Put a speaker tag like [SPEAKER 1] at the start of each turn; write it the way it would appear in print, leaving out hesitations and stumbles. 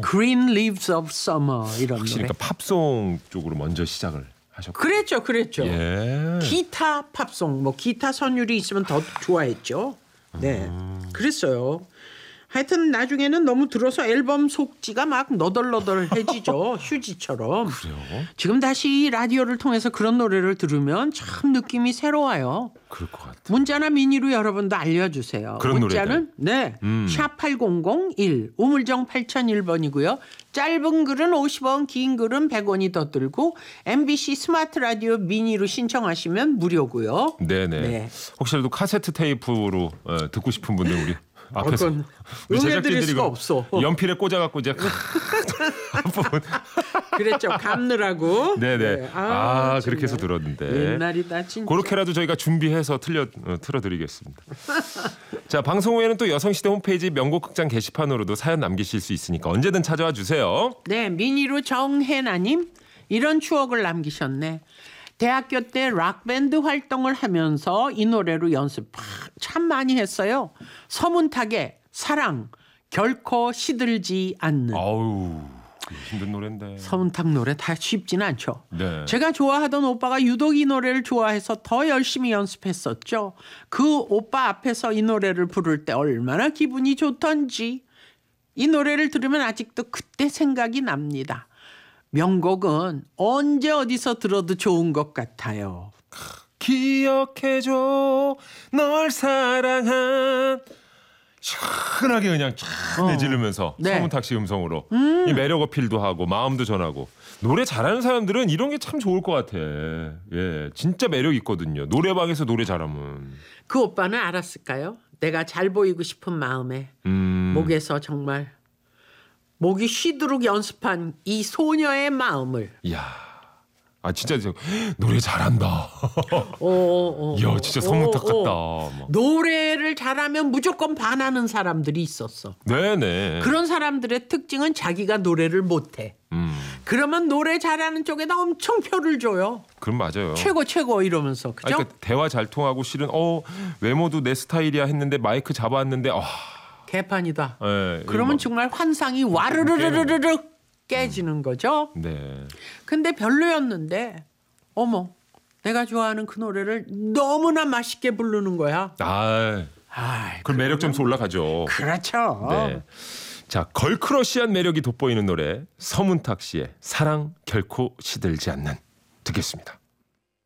[SPEAKER 1] Green Leaves of Summer 이런
[SPEAKER 2] 확실히
[SPEAKER 1] 노래.
[SPEAKER 2] 그러니까 팝송 쪽으로 먼저 시작을 하셨고.
[SPEAKER 1] 그랬죠.
[SPEAKER 2] 예.
[SPEAKER 1] 기타 팝송, 뭐 기타 선율이 있으면 더 좋아했죠. 네, 그랬어요. 하여튼 나중에는 너무 들어서 앨범 속지가 막 너덜너덜해지죠. 휴지처럼.
[SPEAKER 2] 그래요?
[SPEAKER 1] 지금 다시 라디오를 통해서 그런 노래를 들으면 참 느낌이 새로워요.
[SPEAKER 2] 그럴 것 같아.
[SPEAKER 1] 문자나 미니로 여러분도 알려주세요.
[SPEAKER 2] 그런
[SPEAKER 1] 문자는 샵 8001 우물정 8001번이고요. 짧은 글은 50원, 긴 글은 100원이 더 들고 MBC 스마트 라디오 미니로 신청하시면 무료고요.
[SPEAKER 2] 네네.
[SPEAKER 1] 네.
[SPEAKER 2] 혹시라도 카세트 테이프로 듣고 싶은 분들 우리 앞에서
[SPEAKER 1] 어떤
[SPEAKER 2] 우리
[SPEAKER 1] 응해드릴
[SPEAKER 2] 제작진들이
[SPEAKER 1] 수가 없어.
[SPEAKER 2] 연필에 꽂아갖고 이제 한 부분.
[SPEAKER 1] 그랬죠. 감느라고.
[SPEAKER 2] 네네.
[SPEAKER 1] 네.
[SPEAKER 2] 그렇게 해서
[SPEAKER 1] 정말.
[SPEAKER 2] 들었는데.
[SPEAKER 1] 옛날이다 진짜.
[SPEAKER 2] 그렇게라도 저희가 준비해서 틀어드리겠습니다. 자, 방송 후에는 또 여성시대 홈페이지 명곡극장 게시판으로도 사연 남기실 수 있으니까 언제든 찾아와 주세요.
[SPEAKER 1] 네, 미니로 정혜나님 이런 추억을 남기셨네. 대학교 때 락밴드 활동을 하면서 이 노래로 연습 참 많이 했어요. 서문탁의 사랑 결코 시들지 않는.
[SPEAKER 2] 아우 힘든 노래인데.
[SPEAKER 1] 서문탁 노래 다 쉽지는 않죠.
[SPEAKER 2] 네.
[SPEAKER 1] 제가 좋아하던 오빠가 유독 이 노래를 좋아해서 더 열심히 연습했었죠. 그 오빠 앞에서 이 노래를 부를 때 얼마나 기분이 좋던지. 이 노래를 들으면 아직도 그때 생각이 납니다. 명곡은 언제 어디서 들어도 좋은 것 같아요.
[SPEAKER 2] 기억해줘 널 사랑한 시원하게 그냥 쫙 내지르면서
[SPEAKER 1] 네.
[SPEAKER 2] 서문탁 씨 음성으로 이 매력 어필도 하고 마음도 전하고 노래 잘하는 사람들은 이런 게 참 좋을 것 같아. 예, 진짜 매력 있거든요. 노래방에서 노래 잘하면.
[SPEAKER 1] 그 오빠는 알았을까요? 내가 잘 보이고 싶은 마음에 목에서 정말 목이 쉬도록 연습한 이 소녀의 마음을.
[SPEAKER 2] 이야, 진짜 노래 잘한다. 이야, 진짜 서문탁 같다. 막.
[SPEAKER 1] 노래를 잘하면 무조건 반하는 사람들이 있었어.
[SPEAKER 2] 네네.
[SPEAKER 1] 그런 사람들의 특징은 자기가 노래를 못해. 그러면 노래 잘하는 쪽에다 엄청 표를 줘요.
[SPEAKER 2] 그럼 맞아요.
[SPEAKER 1] 최고 이러면서. 그죠?
[SPEAKER 2] 그러니까 대화 잘 통하고 실은 외모도 내 스타일이야 했는데 마이크 잡았는데
[SPEAKER 1] 개판이다.
[SPEAKER 2] 예,
[SPEAKER 1] 그러면
[SPEAKER 2] 이거
[SPEAKER 1] 정말 환상이 와르르르르르 깨지는 거죠.
[SPEAKER 2] 네.
[SPEAKER 1] 근데 별로였는데 어머 내가 좋아하는 그 노래를 너무나 맛있게 부르는 거야.
[SPEAKER 2] 그럼 매력 점수 올라가죠.
[SPEAKER 1] 그렇죠.
[SPEAKER 2] 네. 자, 걸크러쉬한 매력이 돋보이는 노래 서문탁 씨의 사랑 결코 시들지 않는 듣겠습니다.